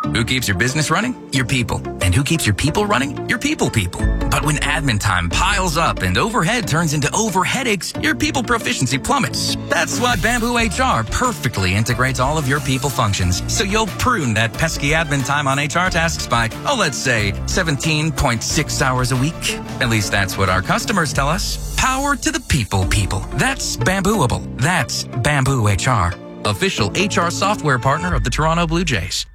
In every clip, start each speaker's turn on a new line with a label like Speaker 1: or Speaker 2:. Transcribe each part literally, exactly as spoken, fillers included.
Speaker 1: Who keeps your business running? Your people. And who keeps your people running? Your people people. But when admin time piles up and overhead turns into overheadaches, your people proficiency plummets. That's why Bamboo H R perfectly integrates all of your people functions, so you'll prune that pesky admin time on H R tasks by, oh, let's say seventeen point six hours a week. At least that's what our customers tell us. Power to the people people. That's Bambooable. That's Bamboo H R. Official H R software partner of the Toronto Blue Jays.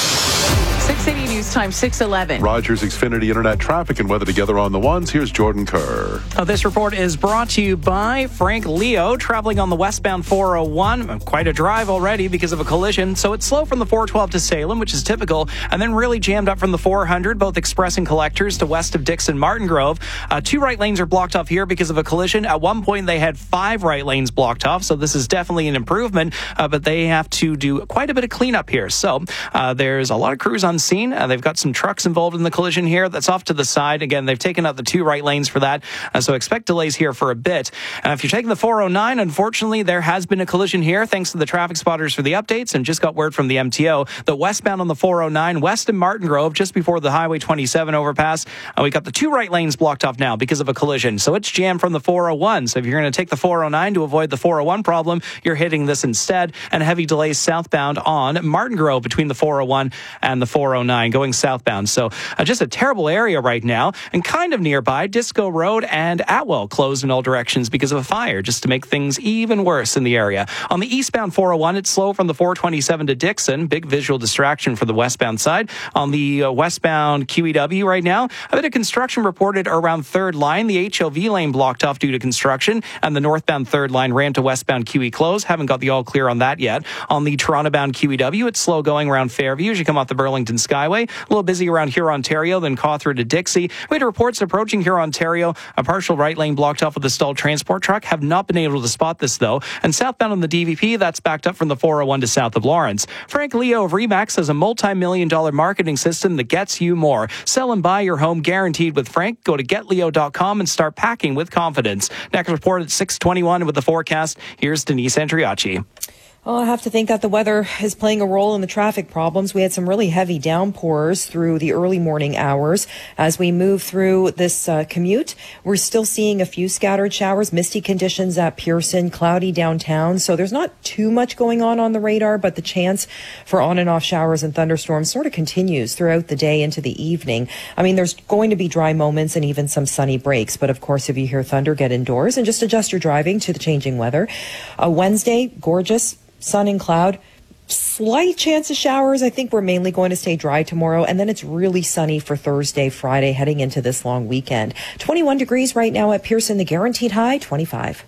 Speaker 2: six eighty News Time, six eleven.
Speaker 3: Rogers Xfinity Internet traffic and weather together on the ones. Here's Jordan Kerr.
Speaker 4: Uh, this report is brought to you by Frank Leo, traveling on the westbound four oh one. Quite a drive already because of a collision. So it's slow from the four twelve to Salem, which is typical, and then really jammed up from the four hundred, both express and collectors to west of Dixon Martin Grove. Uh, two right lanes are blocked off here because of a collision. At one point, they had five right lanes blocked off, so this is definitely an improvement, uh, but they have to do quite a bit of cleanup here. So uh, there's a lot of crews on scene. Uh, they've got some trucks involved in the collision here. That's off to the side. Again, they've taken out the two right lanes for that, uh, so expect delays here for a bit. Uh, if you're taking the four oh nine, unfortunately, there has been a collision here. Thanks to the traffic spotters for the updates, and just got word from the M T O. The westbound on the four oh nine, west of Martin Grove, just before the Highway twenty-seven overpass, uh, we got the two right lanes blocked off now because of a collision. So it's jammed from the four oh one. So if you're going to take the four oh nine to avoid the four oh one problem, you're hitting this instead. And heavy delays southbound on Martin Grove between the four oh one and the four oh nine going southbound. So uh, just a terrible area right now. And kind of nearby, Disco Road and Atwell closed in all directions because of a fire, just to make things even worse in the area. On the eastbound four oh one, it's slow from the four twenty-seven to Dixon. Big visual distraction for the westbound side. On the uh, westbound Q E W right now, a bit of construction reported around third line. The H O V lane blocked off due to construction, and the northbound third line ran to westbound Q E close. Haven't got the all clear on that yet. On the Toronto-bound Q E W, it's slow going around Fairview as you come off the Burlington Skyway. A little busy around Huron, Ontario, then Cawthron to Dixie. We had reports approaching Huron, Ontario. A partial right lane blocked off with a stalled transport truck. Have not been able to spot this, though. And southbound on the D V P, that's backed up from the four oh one to south of Lawrence. Frank Leo of Remax has a multi-million dollar marketing system that gets you more. Sell and buy your home guaranteed with Frank. Go to get leo dot com and start packing with confidence. Next report at six twenty-one with the forecast. Here's Denise Andriacci.
Speaker 5: Well, I have to think that the weather is playing a role in the traffic problems. We had some really heavy downpours through the early morning hours. As we move through this uh, commute, we're still seeing a few scattered showers, misty conditions at Pearson, cloudy downtown. So there's not too much going on on the radar, but the chance for on and off showers and thunderstorms sort of continues throughout the day into the evening. I mean, there's going to be dry moments and even some sunny breaks. But of course, if you hear thunder, get indoors and just adjust your driving to the changing weather. Uh, Wednesday, gorgeous. Sun and cloud, slight chance of showers. I think we're mainly going to stay dry tomorrow. And then it's really sunny for Thursday, Friday, heading into this long weekend. twenty-one degrees right now at Pearson, the guaranteed high, twenty-five.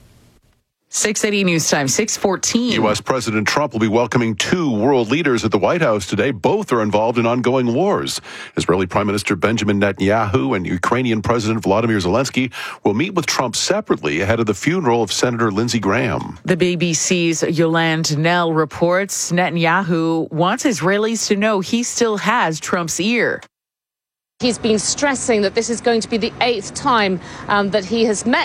Speaker 2: six eighty News Time, six fourteen.
Speaker 3: U S. President Trump will be welcoming two world leaders at the White House today. Both are involved in ongoing wars. Israeli Prime Minister Benjamin Netanyahu and Ukrainian President Volodymyr Zelensky will meet with Trump separately ahead of the funeral of Senator Lindsey Graham.
Speaker 2: The B B C's Yolande Nell reports Netanyahu wants Israelis to know he still has Trump's ear.
Speaker 6: He's been stressing that this is going to be the eighth time um, that he has met